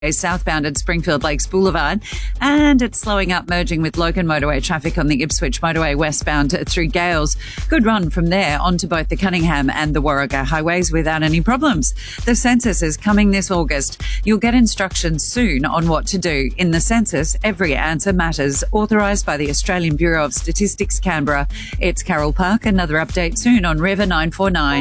southbound at Springfield Lakes Boulevard, and it's slowing up, merging with Logan motorway traffic on the Ipswich motorway westbound through Gales. Good run from there onto both the Cunningham and the Warragah highways without any problems. The census is coming this August. You'll get instructions soon on what to do. In the census, every answer matters. Authorised by the Australian Bureau of Statistics, Canberra. It's Carol Park. Another update soon on River 949.